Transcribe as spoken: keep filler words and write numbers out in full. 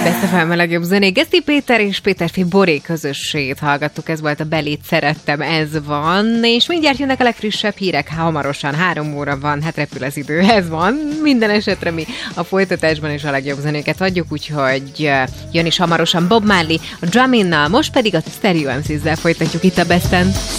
Best ef em a legjobb zenék. Geszti Péter és Péterfi Boré közösségét hallgattuk, ez volt a Belét szerettem, ez van, és mindjárt jönnek a legfrissebb hírek, hamarosan, három óra van, hát repül az idő, ez van. Minden esetre mi a folytatásban is a legjobb zenéket adjuk, úgyhogy jön is hamarosan Bob Marley a Druminnal, most pedig a Stereo em cé-zel folytatjuk itt a Besten.